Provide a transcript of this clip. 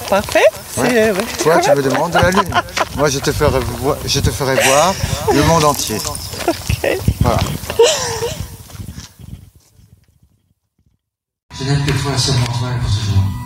Parfait. Ouais. Toi, tu me demandes de la Lune. Moi, je te ferai voir le monde entier. Ok. Voilà. Je n'aime que toi, seulement toi, pour ce jour.